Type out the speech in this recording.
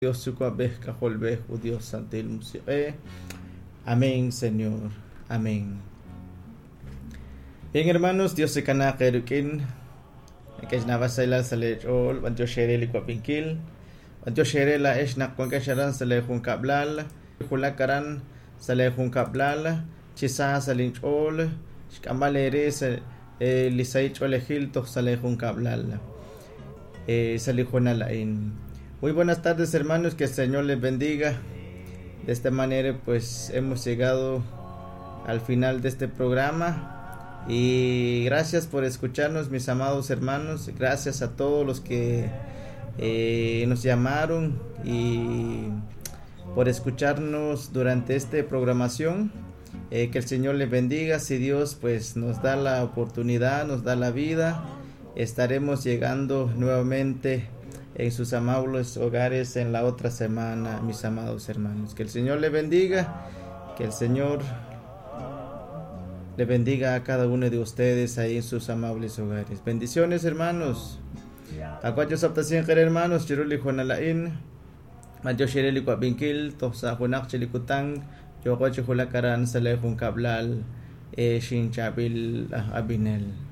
Dios su Dios santil museo. Amén, Señor. Amén. Bien, hermanos, Dios se cana kerukin. Que es navasela salechol, banjo shere liquapinkil. Banjo shere la es nakwankasharan salejun kablal. Hulakaran salejun kablal. Chisa salinchol. Shkambalere lisaichol ejil to salejun kablal. Salijuna lain. Muy buenas tardes, hermanos, que el Señor les bendiga. De esta manera pues hemos llegado al final de este programa y gracias por escucharnos, mis amados hermanos. Gracias a todos los que nos llamaron y por escucharnos durante esta programación. Que el Señor les bendiga. Si Dios pues nos da la oportunidad, nos da la vida, estaremos llegando nuevamente en sus amables hogares en la otra semana, mis amados hermanos. Que el Señor le bendiga, que el Señor le bendiga a cada uno de ustedes ahí en sus amables hogares. Bendiciones, hermanos. Acuachos aptación, hermanos, chiruli juanalain, mayo shireli cuabinkil, tosa juanak chilicutang, yo acuacho julakaran salehun kablal, shin chabil abinel.